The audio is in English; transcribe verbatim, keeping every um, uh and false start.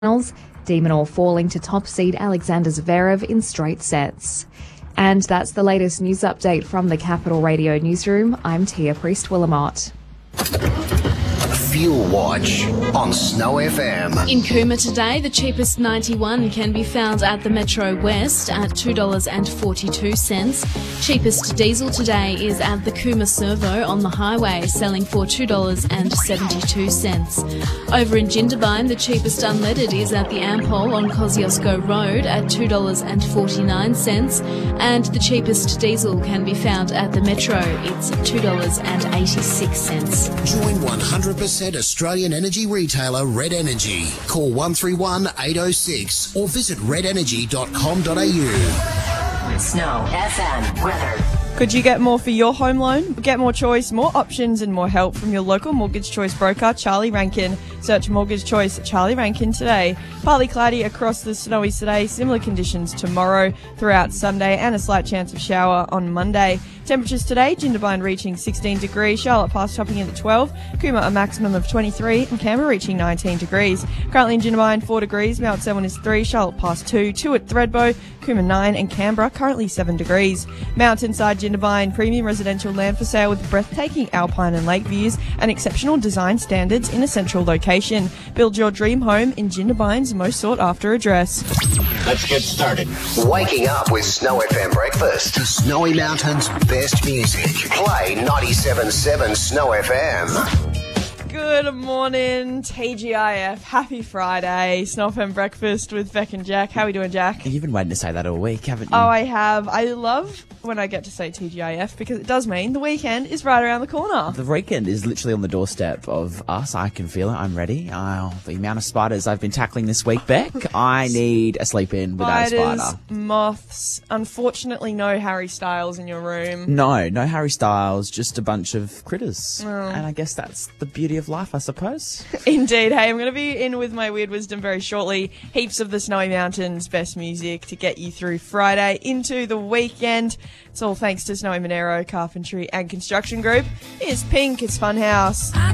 De Minaur falling to top seed Alexander Zverev in straight sets. And that's the latest news update from the Capital Radio newsroom. I'm Tia Priest-Willamott. Fuel Watch on Snow F M. In Cooma today, the cheapest ninety-one can be found at the Metro West at two dollars forty-two. Cheapest diesel today is at the Cooma Servo on the highway, selling for two dollars seventy-two. Over in Jindabyne, the cheapest unleaded is at the Ampol on Kosciuszko Road at two dollars forty-nine. And the cheapest diesel can be found at the Metro. It's two dollars eighty-six. Join one hundred percent Australian energy retailer Red Energy. Call one three one, eight oh six or visit red energy dot com dot a u. Snow F M weather. Could you get more for your home loan? Get more choice, more options and more help from your local mortgage choice broker, Charlie Rankin. Search Mortgage Choice Charlie Rankin today. Partly cloudy across the snowy today, similar conditions tomorrow throughout Sunday and a slight chance of shower on Monday. Temperatures today, Jindabyne reaching sixteen degrees, Charlotte Pass topping in at twelve, Cooma a maximum of twenty-three and Canberra reaching nineteen degrees. Currently in Jindabyne four degrees, Mount Selwyn is three, Charlotte Pass two, two at Thredbo, Cooma nine and Canberra currently seven degrees. Mountainside Jindabyne premium residential land for sale with breathtaking alpine and lake views and exceptional design standards in a central location. Build your dream home in Jindabyne's most sought after address. Let's get started. Waking up with Snow F M breakfast. The Snowy Mountains' best music. Play ninety-seven point seven Snow F M. Good morning, T G I F. Happy Friday. Snow F M breakfast with Beck and Jack. How are we doing, Jack? You've been waiting to say that all week, haven't you? Oh, I have. I love when I get to say T G I F because it does mean the weekend is right around the corner. The weekend is literally on the doorstep of us. I can feel it. I'm ready. Oh, the amount of spiders I've been tackling this week, Beck. I need a sleep in without Spiders, a spider. moths. Unfortunately, no Harry Styles in your room. No, no Harry Styles, just a bunch of critters. Oh. And I guess that's the beauty of life, I suppose. Indeed. Hey, I'm going to be in with my weird wisdom very shortly. Heaps of the Snowy Mountains best music to get you through Friday into the weekend. It's all thanks to Snowy Monero Carpentry and Construction Group. Here's Pink, it's Funhouse.